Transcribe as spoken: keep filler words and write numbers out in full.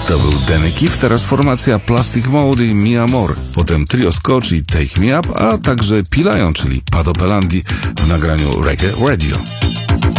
To był Danny Keefe, teraz formacja Plastic Mode i Mi Amor, potem trio Scotch i Take Me Up, a także Pilają, czyli Pato Pelandi w nagraniu Reggae Radio.